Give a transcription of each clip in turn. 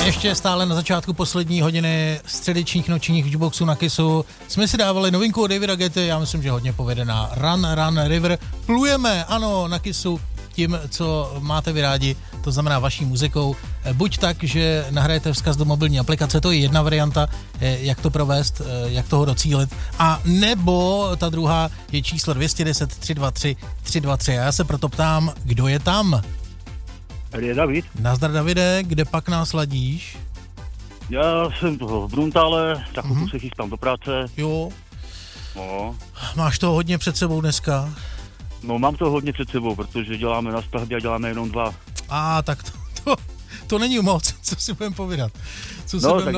Ještě stále na začátku poslední hodiny středečních nočních jukeboxů na Kissu jsme si dávali novinku od Davida Guetty, já myslím, že hodně povedená. Run River. Plujeme, ano, na Kissu tím, co máte vy rádi, to znamená vaší muzikou. Buď tak, že nahrajete vzkaz do mobilní aplikace, to je jedna varianta, jak to provést, jak toho docílit. A nebo ta druhá je číslo 210 323 323. A já se proto ptám, kdo je tam? Tady je David. Nazdar, Davide, kde pak nás ladíš? Já jsem v Bruntále, tak se chystám do práce. Jo. No. Máš toho hodně před sebou dneska? No, mám to hodně před sebou, protože děláme na stavbě a děláme jenom 2. Tak to není moc, co si budeme povídat. Co no, tak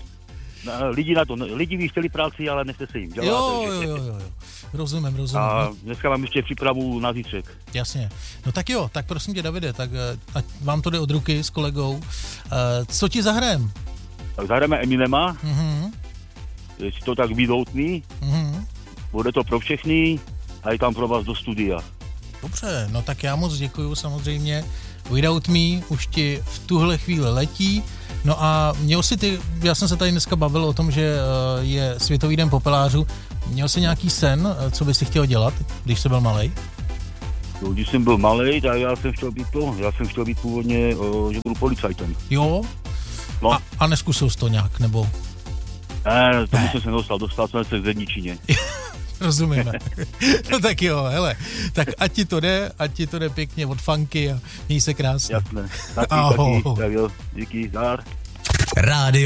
lidi by chtěli práci, ale nechce se jim dělat. Jo. Rozumím. A dneska mám ještě přípravu na zítřek. Jasně. No tak jo, tak prosím tě, Davide, tak ať vám to jde od ruky s kolegou. Co ti zahrajem? Tak zahrajeme Eminema. Jestli to tak Without Me. Bude to pro všechny a je tam pro vás do studia. Dobře, no tak já moc děkuju samozřejmě. Without Me už ti v tuhle chvíli letí. No a já jsem se tady dneska bavil o tom, že je Světový den popelářů. Měl jsi nějaký sen, co bys si chtěl dělat, když jsi byl malej? No, když jsem byl malej, tak já jsem chtěl být původně, že budu policajtem. Jo? No. A neskusil jsi to nějak, nebo? Ne, tomu jsem se dostal jsem se k zedničině. Rozumíme. No tak jo, hele, tak ať ti to jde pěkně od funky a měj se krásně. Jasné. Taky, tak jo, díky, zdar. Rádio